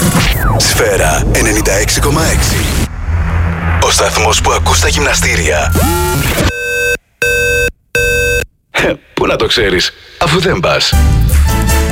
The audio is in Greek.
Σφαίρα 96,6. Ο σταθμός που ακούς τα γυμναστήρια. Πού να το ξέρεις, αφού δεν πας.